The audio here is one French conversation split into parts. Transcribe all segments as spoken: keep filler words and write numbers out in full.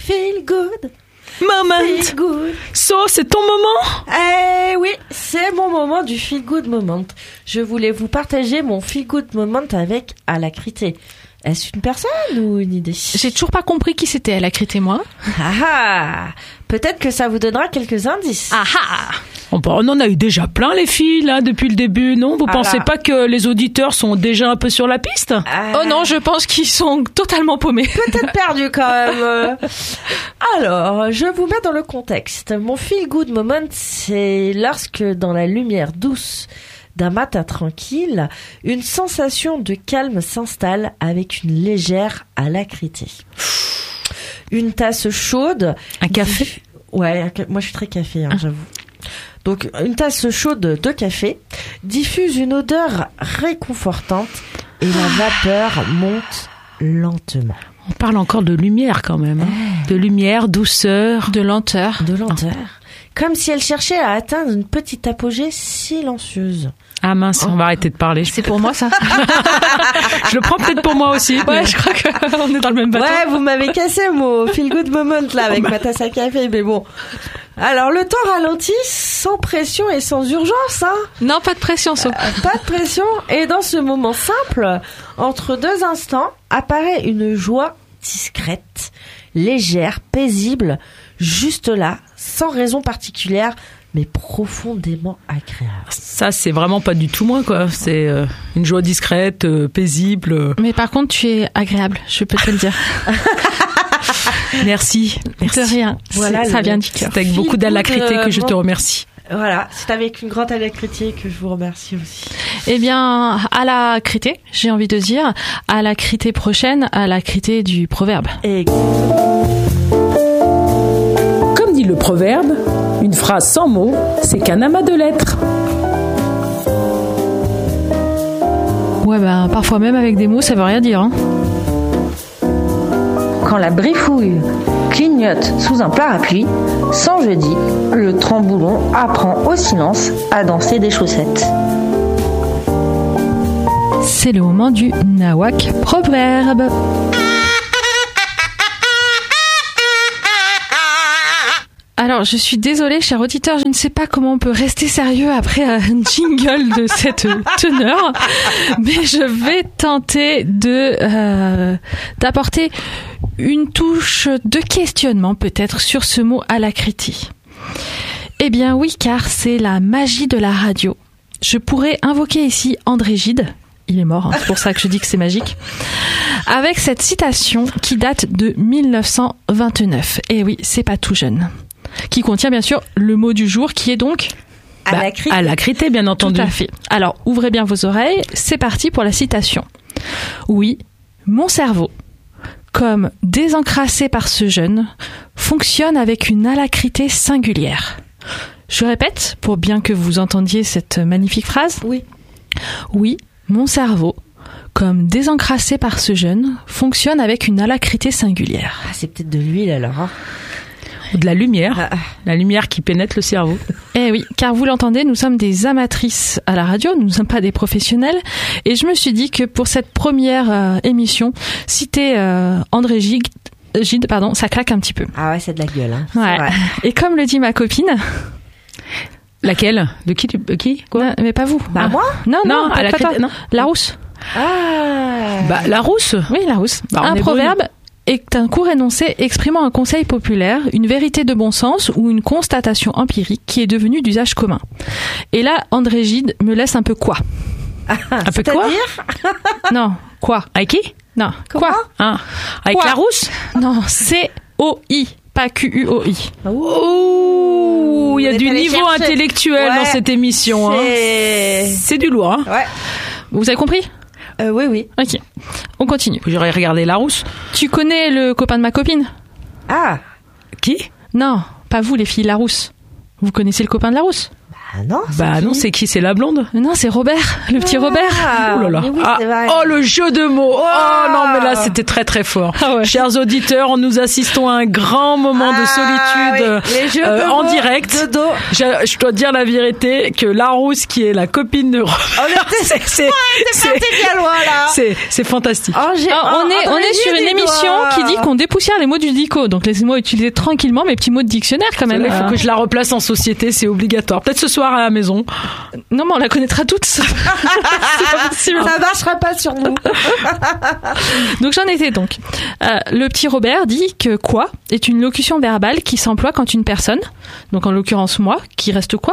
feel good. Moment. Feel good. So, c'est ton moment? Eh oui, c'est mon moment du feel good moment. Je voulais vous partager mon feel good moment avec Alacrité. Est-ce une personne ou une idée? J'ai toujours pas compris qui c'était, Alacrité, moi. Ah ah! Peut-être que ça vous donnera quelques indices. Ah ah! Oh bah, on en a eu déjà plein, les filles, là, depuis le début, non? Vous ah pensez là. pas que les auditeurs sont déjà un peu sur la piste? Ah. Oh non, je pense qu'ils sont totalement paumés. Peut-être perdu quand même. Alors, je vous mets dans le contexte. Mon feel good moment, c'est lorsque dans la lumière douce d'un matin tranquille, une sensation de calme s'installe avec une légère alacrité. Une tasse chaude. Un café? Diff... Ouais, un ca... moi je suis très café, hein, j'avoue. Donc, une tasse chaude de café diffuse une odeur réconfortante et la vapeur monte lentement. On parle encore de lumière quand même. Hein. De lumière, douceur. De lenteur. De lenteur. Comme si elle cherchait à atteindre une petite apogée silencieuse. Ah mince, on va arrêter de parler. C'est pour moi, ça? Je le prends peut-être pour moi aussi. Ouais, je crois qu'on est dans le même bateau. Ouais, vous m'avez cassé mon feel good moment là avec ma tasse à café, mais bon. Alors, le temps ralentit sans pression et sans urgence, hein. Non, pas de pression, sauf. Euh, pas de pression. Et dans ce moment simple, entre deux instants, apparaît une joie discrète, légère, paisible, juste là, sans raison particulière, mais profondément agréable. Ça, c'est vraiment pas du tout moi, quoi. C'est euh, une joie discrète, euh, paisible. Mais par contre, tu es agréable, je peux te le dire. Merci. Merci. De rien. Voilà, ça le- vient du cœur. C'est avec beaucoup d'alacrité que je te remercie. Voilà, c'est avec une grande alacrité que je vous remercie aussi. Eh bien, à la critée, j'ai envie de dire, à la critée prochaine, à la critée du proverbe. Et Comme dit le proverbe, une phrase sans mots, c'est qu'un amas de lettres. Ouais, ben, parfois même avec des mots, ça veut rien dire, hein. Quand la brifouille clignote sous un parapluie, sans jeudi, le tremboulon apprend au silence à danser des chaussettes. C'est le moment du Nawak proverbe. Alors, je suis désolée, cher auditeur, je ne sais pas comment on peut rester sérieux après un jingle de cette teneur, mais je vais tenter de euh, d'apporter une touche de questionnement peut-être sur ce mot alacrité. Eh bien oui, car c'est la magie de la radio. Je pourrais invoquer ici André Gide. Il est mort, hein, c'est pour ça que je dis que c'est magique. Avec cette citation qui date de mille neuf cent vingt-neuf. Et oui, c'est pas tout jeune. Qui contient bien sûr le mot du jour qui est donc alacrité. Bah, alacrité, bien entendu. tout à fait. Alors, ouvrez bien vos oreilles, c'est parti pour la citation. Oui, mon cerveau, comme désencrassé par ce jeune, fonctionne avec une alacrité singulière. Je répète, pour bien que vous entendiez cette magnifique phrase. Oui. Oui, mon cerveau, comme désencrassé par ce jeune, fonctionne avec une alacrité singulière. Ah, c'est peut-être de l'huile alors. Hein. Ou de la lumière. Ah, ah. La lumière qui pénètre le cerveau. Eh oui, car vous l'entendez, nous sommes des amatrices à la radio, nous ne sommes pas des professionnels. Et je me suis dit que pour cette première euh, émission, citer euh, André Gide, Gide, pardon, ça claque un petit peu. Ah ouais, c'est de la gueule. Hein. C'est Ouais. vrai. Et comme le dit ma copine... Laquelle? De qui tu... Qui? Quoi? Non, mais pas vous. Bah Ah. moi Non, non, Non, pas, à la pas crité- toi. non. Larousse. Ah. Bah, la rousse. Oui, Larousse. Bah, on un est proverbe est un court énoncé exprimant un conseil populaire, une vérité de bon sens ou une constatation empirique qui est devenue d'usage commun. Et là, André Gide me laisse un peu quoi? Un peu quoi? C'est-à-dire Non, quoi? Avec qui? Non, Comment quoi? Hein? Avec Quoi? la rousse? Non, C O I, pas Q U O I. Oh, il y a Vous du êtes allé niveau chercher. intellectuel Ouais. dans cette émission. Hein. C'est... C'est du lourd. Hein. Ouais. Vous avez compris? Euh, oui, oui. Ok, on continue. J'aurais regardé la rousse. Tu connais le copain de ma copine? Ah. Qui? Non, pas vous les filles Larousse. Vous connaissez le copain de Larousse? Ah non, c'est Bah qui non, c'est qui? C'est la blonde? Non, c'est Robert, le petit Robert. Ah, Oh là là. mais oui, Ah, c'est vrai. oh, le jeu de mots. Oh, Oh. non, mais là, c'était très très fort. Ah ouais. Chers auditeurs, nous assistons à un grand moment de Ah, solitude oui, les jeux euh, de en mots, direct. de dos. Je, je dois dire la vérité que Larousse, qui est la copine de On était, c'est, c'est, c'est parti bien loin là. c'est, c'est fantastique. Oh, j'ai- Ah, on oh, est, on André, est sur j'ai une des émission doigts. qui dit qu'on dépoussière les mots du dico. Donc les mots utilisés tranquillement, mes petits mots de dictionnaire quand même. Il faut Euh, que je la replace en société, c'est obligatoire. Peut-être ce soir à la maison. Non, mais on la connaîtra toutes. C'est pas possible. Ça marchera pas sur nous. Donc j'en étais donc. Euh, le petit Robert dit que quoi est une locution verbale qui s'emploie quand une personne, donc en l'occurrence moi, qui reste quoi,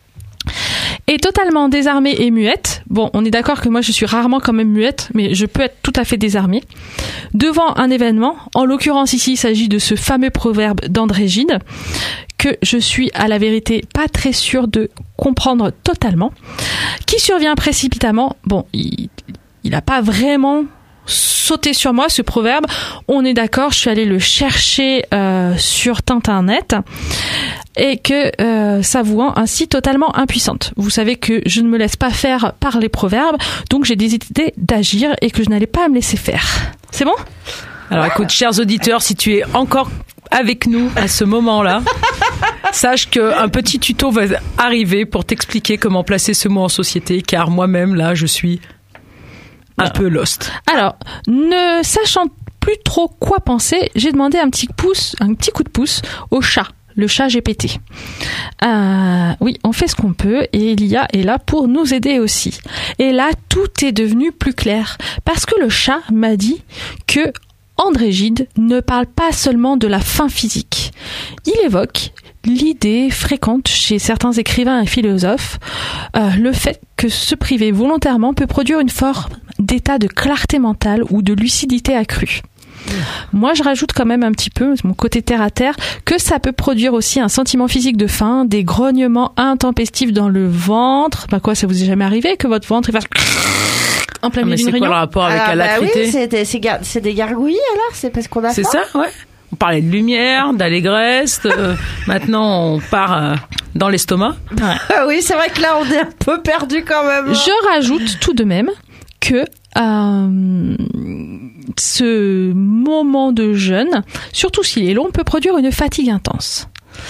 est totalement désarmée et muette. Bon, on est d'accord que moi je suis rarement quand même muette, mais je peux être tout à fait désarmée. Devant un événement, en l'occurrence ici il s'agit de ce fameux proverbe d'André Gide, que je suis à la vérité pas très sûre de comprendre totalement, qui survient précipitamment. Bon, il il a pas vraiment sauté sur moi ce proverbe, on est d'accord, je suis allée le chercher euh, sur Tinternet et que euh, s'avouant ainsi totalement impuissante. Vous savez que je ne me laisse pas faire par les proverbes, donc j'ai décidé d'agir et que je n'allais pas me laisser faire. C'est bon ? Alors écoute, chers auditeurs, si tu es encore avec nous à ce moment-là, sache qu'un petit tuto va arriver pour t'expliquer comment placer ce mot en société, car moi-même, là, je suis un peu lost. Alors, ne sachant plus trop quoi penser, j'ai demandé un petit pouce, un petit coup de pouce au chat. Le chat G P T. Euh, oui, on fait ce qu'on peut et l'I A est là pour nous aider aussi. Et là, tout est devenu plus clair parce que le chat m'a dit que André Gide ne parle pas seulement de la faim physique. Il évoque l'idée fréquente chez certains écrivains et philosophes, euh, le fait que se priver volontairement peut produire une forme d'état de clarté mentale ou de lucidité accrue. Moi, je rajoute quand même un petit peu, mon côté terre à terre, que ça peut produire aussi un sentiment physique de faim, des grognements intempestifs dans le ventre. Bah quoi, ça vous est jamais arrivé que votre ventre il fasse en plein Ah, milieu mais d'une c'est quoi réunion? le rapport avec Ah, bah alacrité? oui, c'est des, c'est gar- c'est des gargouillis alors, c'est parce qu'on a C'est faim. ça, ouais. On parlait de lumière, d'allégresse. euh, maintenant, on part euh, dans l'estomac. Ah oui, c'est vrai que là on est un peu perdu quand même. Je rajoute tout de même que euh, ce moment de jeûne, surtout s'il est long, peut produire une fatigue intense.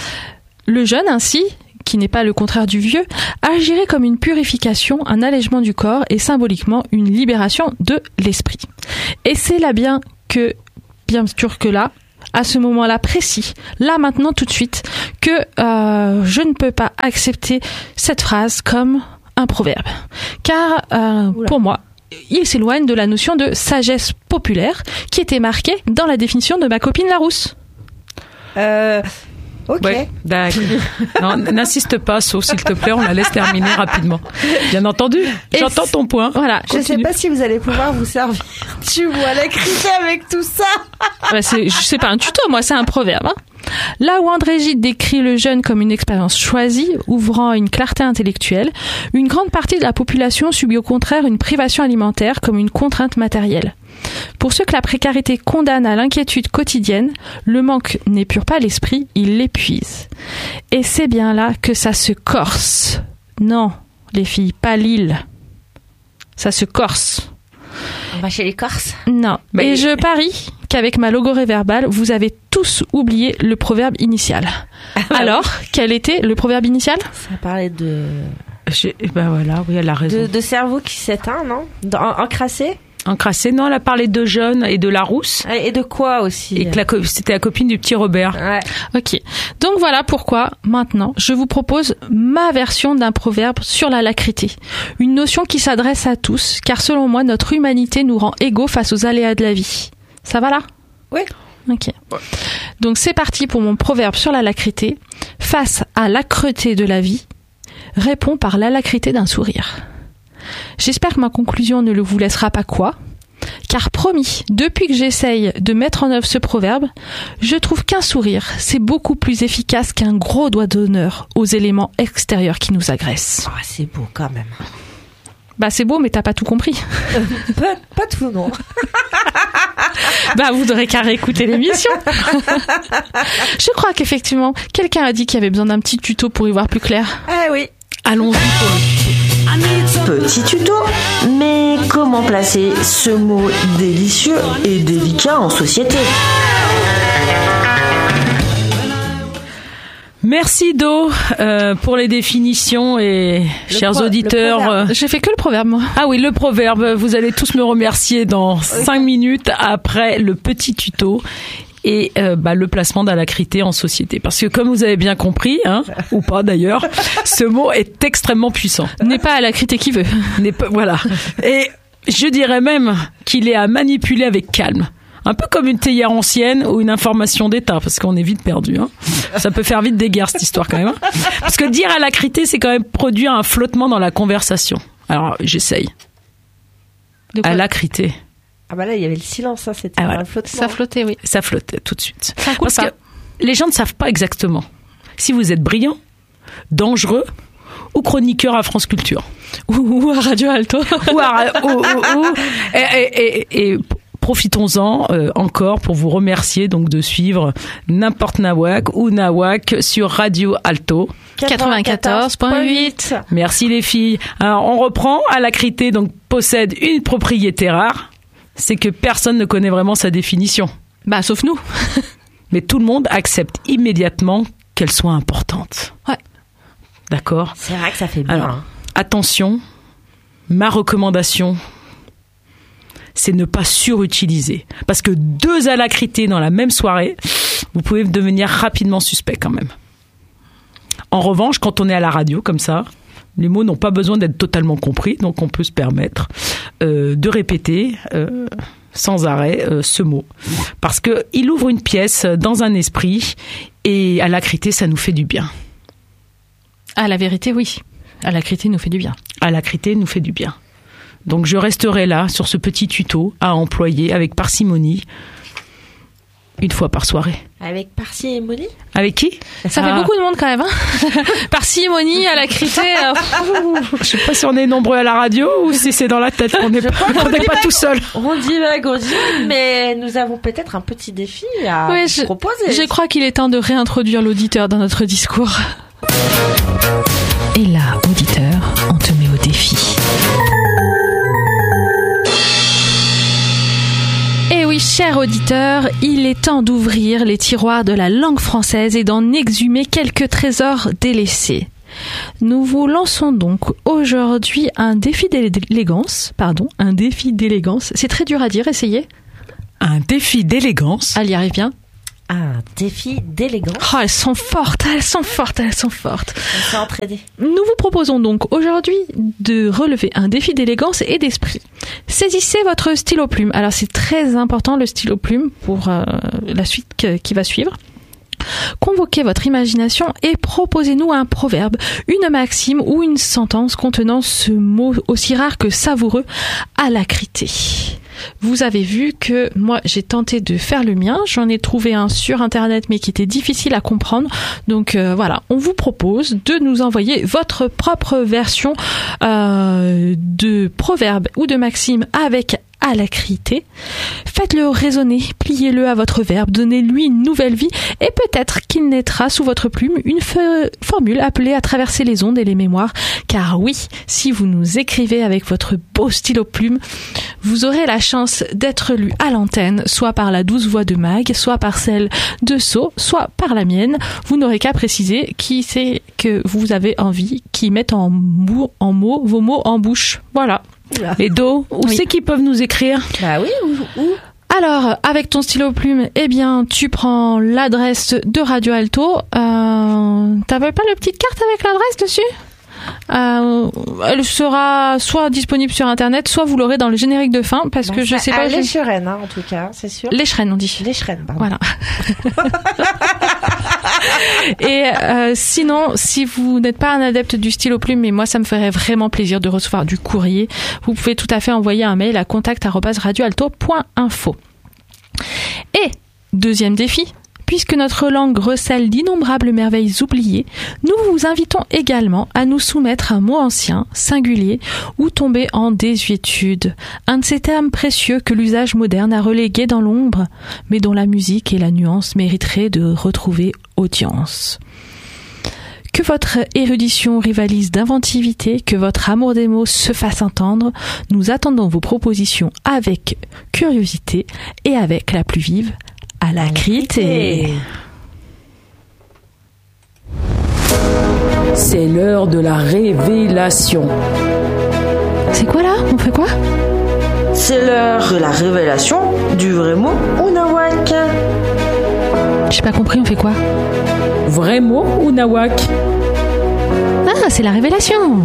Le jeûne ainsi, qui n'est pas le contraire du vieux, agirait comme une purification, un allègement du corps et symboliquement une libération de l'esprit. Et c'est là bien que, bien sûr que là, à ce moment-là précis, là maintenant tout de suite, que euh, je ne peux pas accepter cette phrase comme un proverbe. Car euh, pour moi, il s'éloigne de la notion de sagesse populaire qui était marquée dans la définition de ma copine Larousse. Euh, ok. Ouais, d'accord. Non, n'insiste pas, sauf s'il te plaît, on la laisse terminer rapidement. Bien entendu, Et j'entends c- ton point. Voilà. Je sais Continue. pas si vous allez pouvoir vous servir du bois électricité avec tout ça. Bah, c'est, c'est pas un tuto, moi, c'est un proverbe. Hein. Là où André Gide décrit le jeûne comme une expérience choisie, ouvrant une clarté intellectuelle, une grande partie de la population subit au contraire une privation alimentaire comme une contrainte matérielle. Pour ceux que la précarité condamne à l'inquiétude quotidienne, le manque n'épure pas l'esprit, il l'épuise. Et c'est bien là que ça se corse. Non, les filles, pas l'île. Ça se corse. On va chez les Corses. Non. Mais- Et je parie qu'avec ma logorée verbale, vous avez tous oublié le proverbe initial. Alors, quel était le proverbe initial ? Ça parlait de J'ai- Ben voilà, oui, elle a raison. de, de cerveau qui s'éteint, non? En- Encrassé. Encrassé, non, elle a parlé de jeûne et de Larousse. Et de quoi aussi? Et que la co- c'était la copine du petit Robert. Ouais. Ok. Donc voilà pourquoi, maintenant, je vous propose ma version d'un proverbe sur la lacrité. Une notion qui s'adresse à tous, car selon moi, notre humanité nous rend égaux face aux aléas de la vie. Ça va là ? Oui. Ok. Donc c'est parti pour mon proverbe sur la lacrité. Face à l'âcreté de la vie, réponds par l'alacrité d'un sourire. J'espère que ma conclusion ne le vous laissera pas quoi, car promis, depuis que j'essaye de mettre en œuvre ce proverbe, je trouve qu'un sourire, c'est beaucoup plus efficace qu'un gros doigt d'honneur aux éléments extérieurs qui nous agressent. Oh, c'est beau quand même. Bah c'est beau, mais t'as pas tout compris. Pas, pas tout, non. Bah vous n'aurez qu'à réécouter l'émission. Je crois qu'effectivement, quelqu'un a dit qu'il y avait besoin d'un petit tuto pour y voir plus clair. Ah oui. Allons-y pour le Petit tuto, mais comment placer ce mot délicieux et délicat en société ? Merci Do euh, pour les définitions et Le chers pro- le auditeurs. proverbe. euh, J'ai fait que le proverbe, moi. Ah oui, le proverbe. Vous allez tous me remercier dans cinq minutes après le petit tuto et euh, bah, le placement d'Alacrité en société. Parce que comme vous avez bien compris, hein, ou pas d'ailleurs, ce mot est extrêmement puissant. N'est pas à la critique qui veut. N'est pas, voilà. Et je dirais même qu'il est à manipuler avec calme. Un peu comme une théière ancienne ou une information d'État, parce qu'on est vite perdu. Hein. Ça peut faire vite des guerres, cette histoire, quand même. Hein. Parce que dire alacrité, c'est quand même produire un flottement dans la conversation. Alors, j'essaye. De quoi Alacrité. Ah bah là, il y avait le silence, ça, c'était Ah, voilà. un flottement. Ça flottait, oui. Ça flotte tout de suite. Ça coule Parce pas. que les gens ne savent pas exactement si vous êtes brillant, dangereux ou chroniqueur à France Culture. Ou, ou à Radio Alto. ou, à- ou- ou- ou- et, et- et- et profitons-en euh, encore pour vous remercier donc de suivre n'importe Nawak ou Nawak sur Radio Alto. quatre-vingt-quatorze virgule huit. Merci les filles. Alors on reprend. Alacrité donc possède une propriété rare, c'est que personne ne connaît vraiment sa définition. Bah, sauf nous. Mais tout le monde accepte immédiatement qu'elle soit importante. Ouais. D'accord. C'est vrai que ça fait bien. Alors, attention, ma recommandation, c'est ne pas surutiliser. Parce que deux alacrités dans la même soirée, vous pouvez devenir rapidement suspect quand même. En revanche, quand on est à la radio comme ça, les mots n'ont pas besoin d'être totalement compris, donc on peut se permettre euh, de répéter euh, sans arrêt euh, ce mot. Parce qu'il ouvre une pièce dans un esprit et alacrité, ça nous fait du bien. Ah, la vérité, oui. À la critique nous fait du bien. Alacrité nous fait du bien. Donc je resterai là sur ce petit tuto à employer avec parcimonie une fois par soirée. Avec parcimonie. Avec qui? Ça Ah. fait beaucoup de monde quand même, hein. Parcimonie, à la critique. euh, Je sais pas si on est nombreux à la radio ou si c'est dans la tête qu'on n'est pas, qu'on n'est pas tout seul. On dit vague, on dit, mais nous avons peut-être un petit défi à Ouais, vous je- proposer. Je crois qu'il est temps de réintroduire l'auditeur dans notre discours. Et là, auditeur, on te met au défi. Et oui, cher auditeur, il est temps d'ouvrir les tiroirs de la langue française et d'en exhumer quelques trésors délaissés. Nous vous lançons donc aujourd'hui un défi d'élégance, pardon, un défi d'élégance. C'est très dur à dire, essayez. Un défi d'élégance. Elle y arrive bien. Un défi d'élégance. Oh, elles sont fortes, elles sont fortes, elles sont fortes. On s'est entraîné. Nous vous proposons donc aujourd'hui de relever un défi d'élégance et d'esprit. Saisissez votre stylo plume. Alors c'est très important le stylo plume pour euh, la suite que- qui va suivre. Convoquez votre imagination et proposez-nous un proverbe, une maxime ou une sentence contenant ce mot aussi rare que savoureux, alacrité. Vous avez vu que moi j'ai tenté de faire le mien, j'en ai trouvé un sur internet mais qui était difficile à comprendre. Donc euh, voilà, on vous propose de nous envoyer votre propre version euh, de proverbe ou de maxime avec alacrité. Faites-le résonner, pliez-le à votre verbe, donnez-lui une nouvelle vie et peut-être qu'il naîtra sous votre plume une fe- formule appelée à traverser les ondes et les mémoires. Car oui, si vous nous écrivez avec votre beau stylo plume, vous aurez la chance d'être lu à l'antenne, soit par la douce voix de Mag, soit par celle de So, soit par la mienne. Vous n'aurez qu'à préciser qui c'est que vous avez envie qui mette en, mou- en mots vos mots en bouche. Voilà. Les dos, où Oui. c'est qu'ils peuvent nous écrire? Bah oui, ou, ou Alors, avec ton stylo plume, eh bien, tu prends l'adresse de Radio Alto. Euh, T'avais pas la petite carte avec l'adresse dessus? Euh, elle sera soit disponible sur internet, soit vous l'aurez dans le générique de fin, parce que je sais pas. À je- l'écheren, hein, en tout cas, c'est sûr. L'écheren, on dit. L'écheren, pardon. Voilà. Et euh, sinon, si vous n'êtes pas un adepte du stylo plume, mais moi ça me ferait vraiment plaisir de recevoir du courrier, vous pouvez tout à fait envoyer un mail à contact arobase radioalto point info. Et deuxième défi, puisque notre langue recèle d'innombrables merveilles oubliées, nous vous invitons également à nous soumettre un mot ancien, singulier ou tombé en désuétude. Un de ces termes précieux que l'usage moderne a relégué dans l'ombre, mais dont la musique et la nuance mériteraient de retrouver audience. Que votre érudition rivalise d'inventivité, que votre amour des mots se fasse entendre, nous attendons vos propositions avec curiosité et avec la plus vive alacrité. C'est l'heure de la révélation. C'est quoi là? On fait quoi? C'est l'heure de la révélation du vrai mot ou nawak. J'ai pas compris, on fait quoi? Vrai mot ou nawak? Ah, c'est la révélation.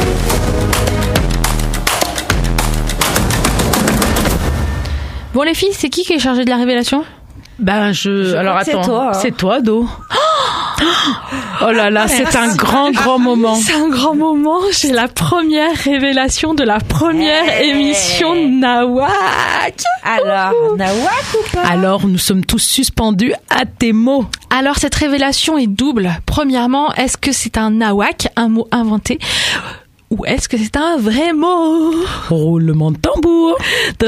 Bon les filles, c'est qui qui est chargé de la révélation? Ben je... Je Alors crois que attends, c'est toi, hein. c'est toi, Do. Oh là là, c'est un grand, grand moment. C'est un grand moment. J'ai la première révélation de la première Hey. émission Nawak. Alors, nawak ou pas? Alors, nous sommes tous suspendus à tes mots. Alors cette révélation est double. Premièrement, est-ce que c'est un Nawak, un mot inventé, ou est-ce que c'est un vrai mot? Roulement de tambour.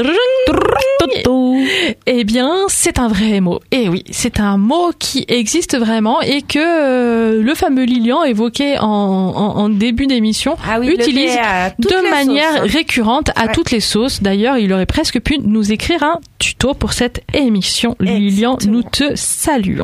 Eh bien, c'est un vrai mot. Et oui, c'est un mot qui existe vraiment et que euh, le fameux Lilian évoqué en, en, en début d'émission Ah oui, utilise le fait à toutes de les manière sauces, hein. récurrente à Ouais. toutes les sauces. D'ailleurs, il aurait presque pu nous écrire un tuto pour cette émission. Lilian, Exactement. nous te saluons.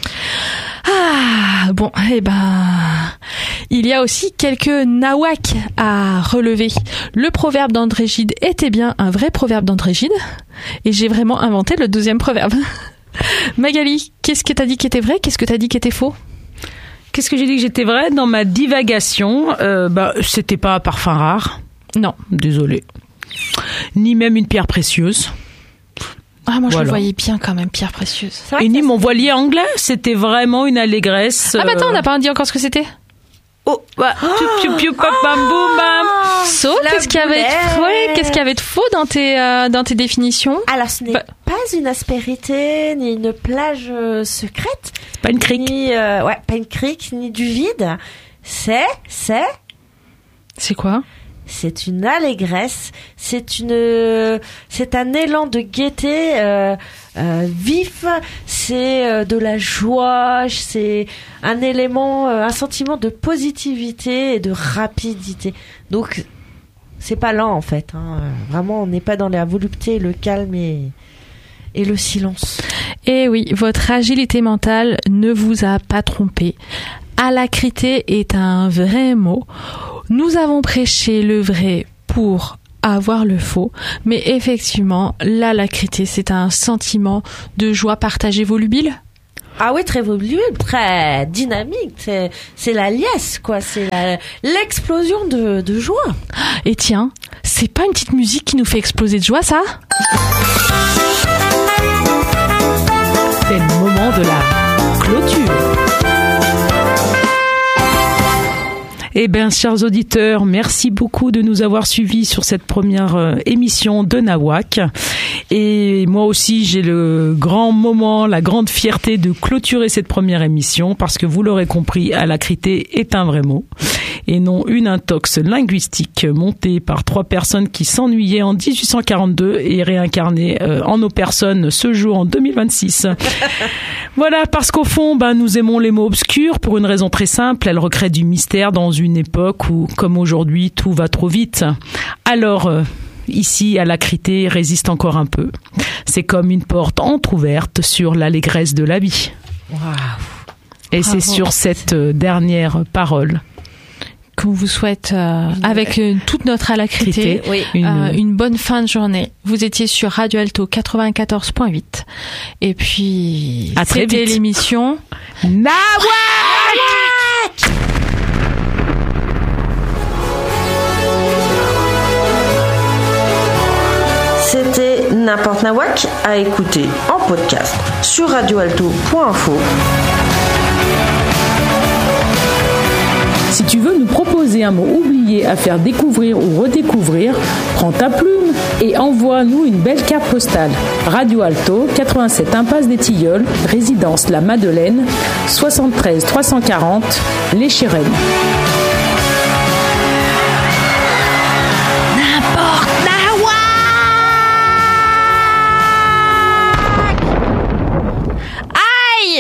Ah, bon, eh ben, il y a aussi quelques nawak à relever. Le proverbe d'André Gide était bien un vrai proverbe d'André Gide, et j'ai vraiment inventé le deuxième proverbe. Magali, qu'est-ce que t'as dit qui était vrai? Qu'est-ce que t'as dit qui était faux? Qu'est-ce que j'ai dit que j'étais vrai? Dans ma divagation, euh, bah, c'était pas un parfum rare. Non. Désolé. Ni même une pierre précieuse. Ah, moi je Voilà. le voyais bien quand même, pierre précieuse. C'est vrai Et que ni ça, mon c'est- voilier anglais. C'était vraiment une allégresse. Ah, mais attends, on euh, n'a pas dit encore ce que c'était. Oh, bah, piou, piou, piou, pop, bam, boum, bam. So, la qu'est-ce qu'il y avait de, boulette. ouais, qu'est-ce qu'il y avait de faux dans tes, euh, dans tes définitions? Alors, ce n'est Bah- pas une aspérité, ni une plage euh, secrète, Pas une crique. ni euh, ouais, pas une crique, ni du vide. C'est, c'est, C'est quoi? c'est une allégresse. C'est une, c'est un élan de gaieté euh, euh, vif. C'est euh, de la joie. C'est un élément, euh, un sentiment de positivité et de rapidité. Donc, c'est pas lent en fait. Hein. Vraiment, on n'est pas dans la volupté, le calme et et le silence. Eh oui, votre agilité mentale ne vous a pas trompé. Alacrité est un vrai mot. Nous avons prêché le vrai pour avoir le faux, mais effectivement, l'alacrité, c'est un sentiment de joie partagée volubile. Ah oui, très volubile, très dynamique. C'est c'est la liesse, quoi. C'est la- l'explosion de, de joie. Et tiens, c'est pas une petite musique qui nous fait exploser de joie, ça? C'est le moment de la clôture. Eh bien, chers auditeurs, merci beaucoup de nous avoir suivis sur cette première euh, émission de Nawak. Et moi aussi, j'ai le grand moment, la grande fierté de clôturer cette première émission parce que vous l'aurez compris, alacrité est un vrai mot et non une intox linguistique montée par trois personnes qui s'ennuyaient en dix-huit cent quarante-deux et réincarnées euh, en nos personnes ce jour en deux mille vingt-six. Voilà, parce qu'au fond, ben, nous aimons les mots obscurs pour une raison très simple. Elles recréent du mystère dans une époque où, comme aujourd'hui, tout va trop vite. Alors, euh, ici, alacrité résiste encore un peu. C'est comme une porte entr'ouverte sur l'allégresse de la vie. Waouh. Et Bravo. c'est sur cette euh, dernière parole Qu'on vous souhaite, euh, avec euh, toute notre alacrité, Oui. une, Euh, une bonne fin de journée. Vous étiez sur Radio Alto quatre-vingt-quatorze point huit. Et puis, À très c'était vite. l'émission. Nawak! C'était N'importe Nawak à écouter en podcast sur radioalto point info. Si tu veux nous proposer un mot oublié à faire découvrir ou redécouvrir, prends ta plume et envoie-nous une belle carte postale. Radio Alto, quatre-vingt-sept impasse des Tilleuls, résidence La Madeleine, soixante-treize trois cent quarante, Les Chérènes.